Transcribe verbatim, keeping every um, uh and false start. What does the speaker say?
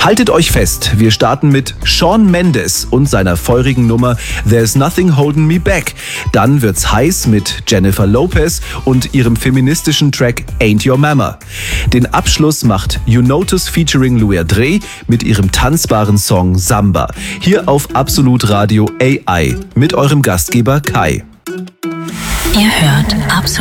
Haltet euch fest, wir starten mit Shawn Mendes und seiner feurigen Nummer There's Nothing Holding Me Back. Dann wird's heiß mit Jennifer Lopez und ihrem feministischen Track Ain't Your Mama. Den Abschluss macht You Notice featuring Louis Dre mit ihrem tanzbaren Song Samba. Hier auf Absolut Radio A I mit eurem Gastgeber Kai. Ihr hört Absolut